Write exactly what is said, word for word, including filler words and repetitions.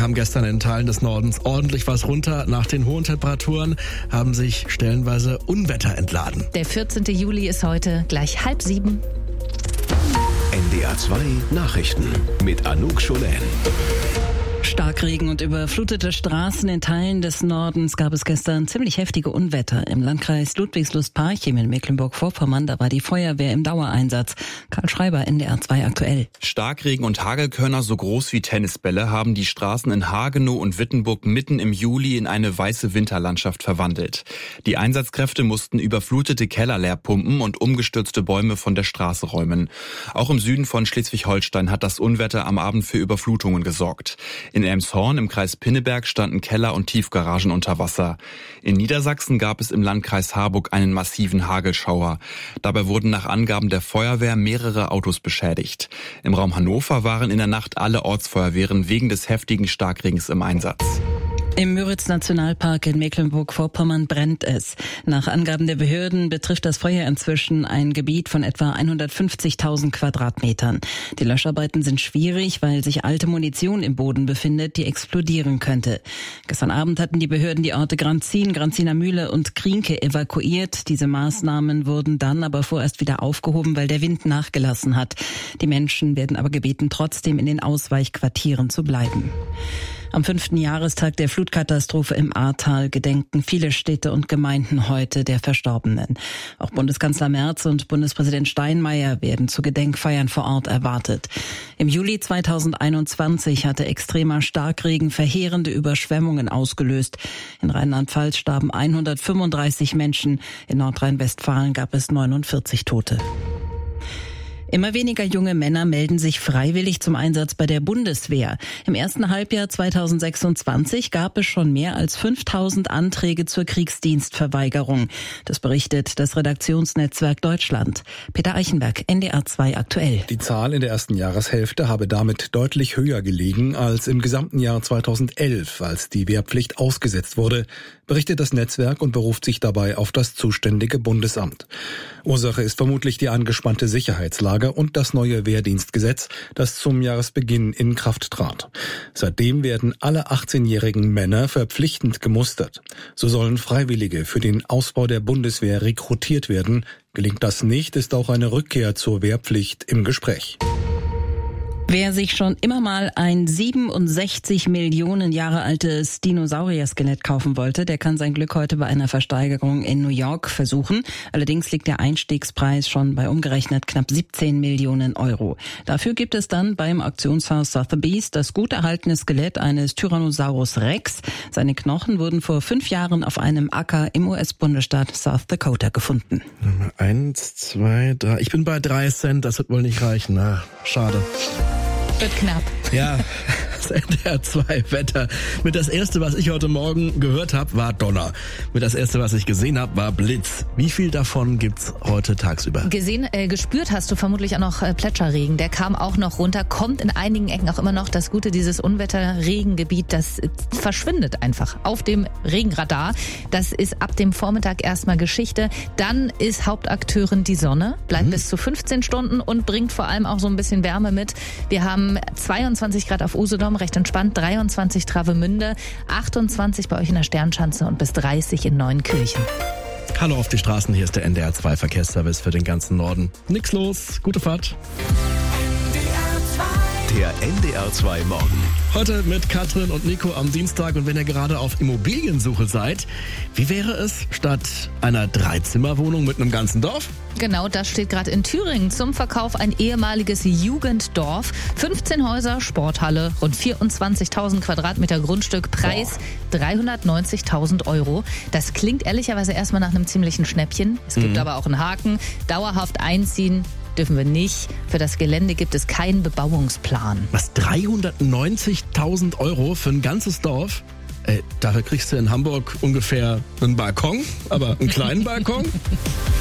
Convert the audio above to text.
kam gestern in Teilen des Nordens ordentlich was runter. Nach den hohen Temperaturen haben sich stellenweise Unwetter entladen. Der vierzehnten Juli ist heute, gleich halb sieben. N D R zwei Nachrichten mit Anouk Scholen. Starkregen und überflutete Straßen in Teilen des Nordens gab es gestern ziemlich heftige Unwetter. Im Landkreis Ludwigslust-Parchim in Mecklenburg-Vorpommern, da war die Feuerwehr im Dauereinsatz. Karl Schreiber, N D R zwei aktuell. Starkregen und Hagelkörner so groß wie Tennisbälle haben die Straßen in Hagenow und Wittenburg mitten im Juli in eine weiße Winterlandschaft verwandelt. Die Einsatzkräfte mussten überflutete Keller leer pumpen und umgestürzte Bäume von der Straße räumen. Auch im Süden von Schleswig-Holstein hat das Unwetter am Abend für Überflutungen gesorgt. In Elmshorn im Kreis Pinneberg standen Keller und Tiefgaragen unter Wasser. In Niedersachsen gab es im Landkreis Harburg einen massiven Hagelschauer. Dabei wurden nach Angaben der Feuerwehr mehrere Autos beschädigt. Im Raum Hannover waren in der Nacht alle Ortsfeuerwehren wegen des heftigen Starkregens im Einsatz. Im Müritz-Nationalpark in Mecklenburg-Vorpommern brennt es. Nach Angaben der Behörden betrifft das Feuer inzwischen ein Gebiet von etwa hundertfünfzigtausend Quadratmetern. Die Löscharbeiten sind schwierig, weil sich alte Munition im Boden befindet, die explodieren könnte. Gestern Abend hatten die Behörden die Orte Granzin, Granziner Mühle und Krienke evakuiert. Diese Maßnahmen wurden dann aber vorerst wieder aufgehoben, weil der Wind nachgelassen hat. Die Menschen werden aber gebeten, trotzdem in den Ausweichquartieren zu bleiben. Am fünften Jahrestag der Flutkatastrophe im Ahrtal gedenken viele Städte und Gemeinden heute der Verstorbenen. Auch Bundeskanzler Merz und Bundespräsident Steinmeier werden zu Gedenkfeiern vor Ort erwartet. Im Juli zweitausendeinundzwanzig hatte extremer Starkregen verheerende Überschwemmungen ausgelöst. In Rheinland-Pfalz starben hundertfünfunddreißig Menschen, in Nordrhein-Westfalen gab es neunundvierzig Tote. Immer weniger junge Männer melden sich freiwillig zum Einsatz bei der Bundeswehr. Im ersten Halbjahr zweitausendsechsundzwanzig gab es schon mehr als fünftausend Anträge zur Kriegsdienstverweigerung. Das berichtet das Redaktionsnetzwerk Deutschland. Peter Eichenberg, N D R zwei aktuell. Die Zahl in der ersten Jahreshälfte habe damit deutlich höher gelegen als im gesamten Jahr zweitausendelf, als die Wehrpflicht ausgesetzt wurde, berichtet das Netzwerk und beruft sich dabei auf das zuständige Bundesamt. Ursache ist vermutlich die angespannte Sicherheitslage und das neue Wehrdienstgesetz, das zum Jahresbeginn in Kraft trat. Seitdem werden alle achtzehnjährigen Männer verpflichtend gemustert. So sollen Freiwillige für den Ausbau der Bundeswehr rekrutiert werden. Gelingt das nicht, ist auch eine Rückkehr zur Wehrpflicht im Gespräch. Wer sich schon immer mal ein siebenundsechzig Millionen Jahre altes Dinosaurier-Skelett kaufen wollte, der kann sein Glück heute bei einer Versteigerung in New York versuchen. Allerdings liegt der Einstiegspreis schon bei umgerechnet knapp siebzehn Millionen Euro. Dafür gibt es dann beim Auktionshaus Sotheby's das gut erhaltene Skelett eines Tyrannosaurus Rex. Seine Knochen wurden vor fünf Jahren auf einem Acker im U S-Bundesstaat South Dakota gefunden. Eins, zwei, drei. Ich bin bei drei Cent, das wird wohl nicht reichen. Na, schade. Wird knapp. Ja, das N D R zwei Wetter. Mit das erste, was ich heute Morgen gehört habe, war Donner. Mit das erste, was ich gesehen habe, war Blitz. Wie viel davon gibt's heute tagsüber? Gesehen, äh, gespürt hast du vermutlich auch noch äh, Plätscherregen. Der kam auch noch runter, kommt in einigen Ecken auch immer noch. Das Gute, dieses Unwetter-Regengebiet, das äh, verschwindet einfach auf dem Regenradar. Das ist ab dem Vormittag erstmal Geschichte. Dann ist Hauptakteurin die Sonne, bleibt mhm. bis zu fünfzehn Stunden und bringt vor allem auch so ein bisschen Wärme mit. Wir haben zweiundzwanzig Grad auf Usedom, recht entspannt, dreiundzwanzig Travemünde, achtundzwanzig bei euch in der Sternschanze und bis dreißig in Neunkirchen. Hallo auf die Straßen, hier ist der N D R zwei Verkehrsservice für den ganzen Norden. Nix los, gute Fahrt. Der N D R zwei Morgen. Heute mit Katrin und Nico am Dienstag, und wenn ihr gerade auf Immobiliensuche seid, wie wäre es statt einer Dreizimmerwohnung mit einem ganzen Dorf? Genau, das steht gerade in Thüringen zum Verkauf, ein ehemaliges Jugenddorf. fünfzehn Häuser, Sporthalle, rund vierundzwanzigtausend Quadratmeter Grundstück, Preis dreihundertneunzigtausend Euro. Das klingt ehrlicherweise erstmal nach einem ziemlichen Schnäppchen. Es gibt mhm. aber auch einen Haken. Dauerhaft einziehen dürfen wir nicht. Für das Gelände gibt es keinen Bebauungsplan. Was, dreihundertneunzigtausend Euro für ein ganzes Dorf? Äh, dafür kriegst du in Hamburg ungefähr einen Balkon, aber einen kleinen Balkon.